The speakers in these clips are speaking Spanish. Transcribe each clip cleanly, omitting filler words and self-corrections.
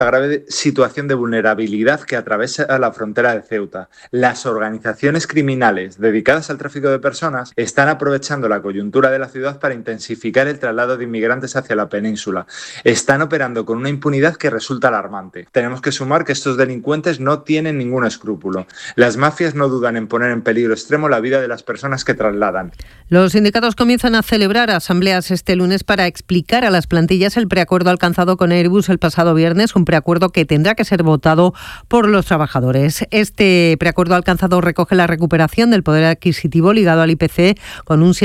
La grave situación de vulnerabilidad que atraviesa la frontera de Ceuta. Las organizaciones criminales dedicadas al tráfico de personas están aprovechando la coyuntura de la ciudad para intensificar el traslado de inmigrantes hacia la península. Están operando con una impunidad que resulta alarmante. Tenemos que sumar que estos delincuentes no tienen ningún escrúpulo. Las mafias no dudan en poner en peligro extremo la vida de las personas que trasladan. Los sindicatos comienzan a celebrar asambleas este lunes para explicar a las plantillas el preacuerdo alcanzado con Airbus el pasado viernes, un preacuerdo que tendrá que ser votado por los trabajadores. Este preacuerdo alcanzado recoge la recuperación del poder adquisitivo ligado al IPC con un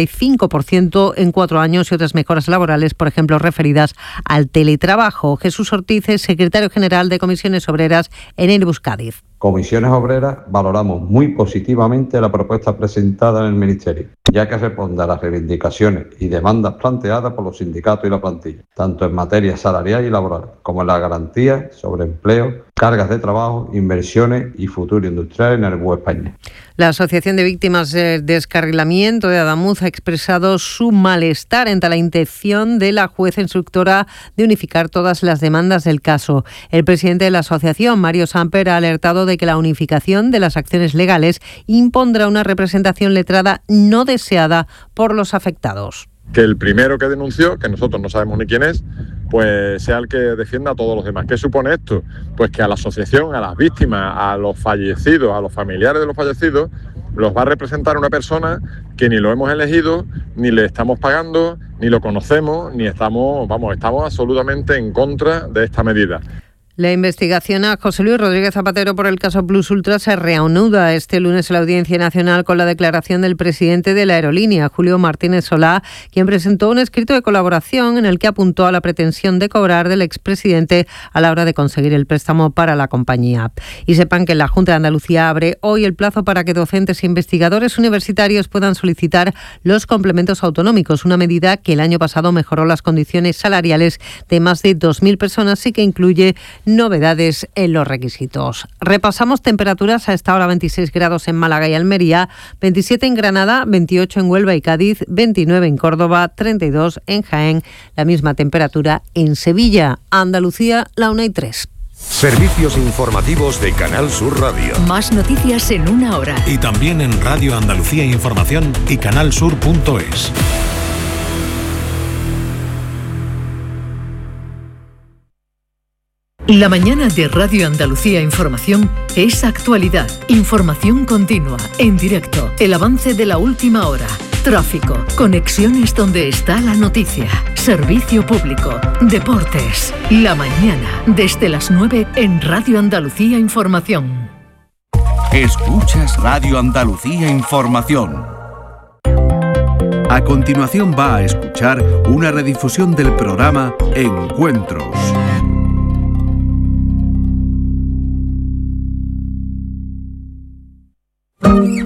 7,95% en 4 años y otras mejoras laborales, por ejemplo, referidas al teletrabajo. Jesús Ortiz es secretario general de Comisiones Obreras en Airbus Cádiz. Comisiones Obreras valoramos muy positivamente la propuesta presentada en el Ministerio, ya que responde a las reivindicaciones y demandas planteadas por los sindicatos y la plantilla, tanto en materia salarial y laboral, como en la garantía sobre empleo, cargas de trabajo, inversiones y futuro industrial en Airbus España. La Asociación de Víctimas del Descarrilamiento de Adamuz ha expresado su malestar ante la intención de la jueza instructora de unificar todas las demandas del caso. El presidente de la asociación, Mario Samper, ha alertado de que la unificación de las acciones legales impondrá una representación letrada no deseada por los afectados. Que el primero que denunció, que nosotros no sabemos ni quién es, pues sea el que defienda a todos los demás. ¿Qué supone esto? Pues que a la asociación, a las víctimas, a los fallecidos, a los familiares de los fallecidos, los va a representar una persona que ni lo hemos elegido, ni le estamos pagando, ni lo conocemos, ni estamos absolutamente en contra de esta medida. La investigación a José Luis Rodríguez Zapatero por el caso Plus Ultra se reanuda este lunes en la Audiencia Nacional con la declaración del presidente de la aerolínea, Julio Martínez Solá, quien presentó un escrito de colaboración en el que apuntó a la pretensión de cobrar del expresidente a la hora de conseguir el préstamo para la compañía. Y sepan que la Junta de Andalucía abre hoy el plazo para que docentes e investigadores universitarios puedan solicitar los complementos autonómicos, una medida que el año pasado mejoró las condiciones salariales de más de 2.000 personas y que incluye novedades en los requisitos. Repasamos temperaturas a esta hora: 26 grados en Málaga y Almería, 27 en Granada, 28 en Huelva y Cádiz, 29 en Córdoba, 32 en Jaén, la misma temperatura en Sevilla. Andalucía, la 1:03. Servicios informativos de Canal Sur Radio. Más noticias en una hora. Y también en Radio Andalucía Información y canalsur.es. La mañana de Radio Andalucía Información es actualidad, información continua, en directo, el avance de la última hora, tráfico, conexiones donde está la noticia, servicio público, deportes. La mañana, desde las 9 en Radio Andalucía Información. Escuchas Radio Andalucía Información. A continuación va a escuchar una redifusión del programa Encuentros.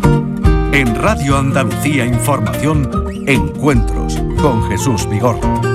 En Radio Andalucía Información, Encuentros con Jesús Vigorra.